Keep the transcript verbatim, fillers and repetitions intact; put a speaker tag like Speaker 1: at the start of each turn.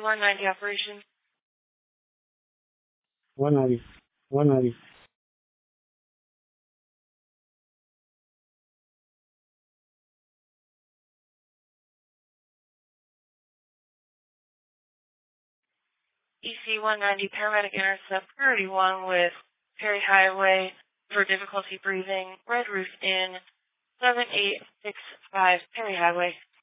Speaker 1: one ninety operation.
Speaker 2: one ninety. one ninety.
Speaker 1: E C one ninety paramedic intercept priority one with Perry Highway for difficulty breathing. Red Roof Inn seven eight six five Perry Highway.